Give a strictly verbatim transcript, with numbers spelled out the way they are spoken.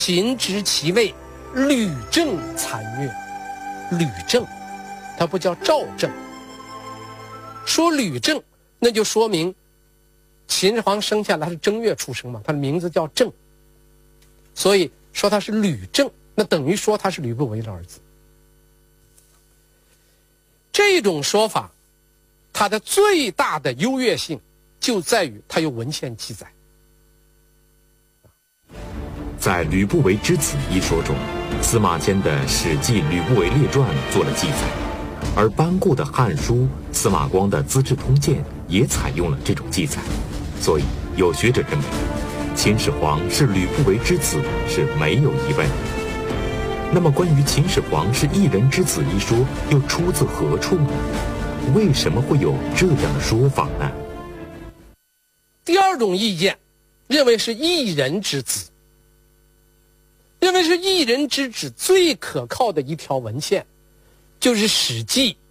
秦之其位，吕政残虐。吕政，他不叫赵政。说吕政，那就说明秦始皇生下来是正月出生嘛，他的名字叫政，所以说他是吕政，那等于说他是吕不韦的儿子。这种说法，它的最大的优越性就在于它有文献记载。 在吕不韦之子一说中，司马迁的《史记·吕不韦列传》做了记载，而班固的《汉书》、司马光的《资治通鉴》也采用了这种记载，所以有学者认为，秦始皇是吕不韦之子是没有疑问。那么，关于秦始皇是一人之子一说又出自何处呢？为什么会有这样的说法呢？ 第二种意见认为是一人之子，认为是一人之子最可靠的一条文献，就是《史记》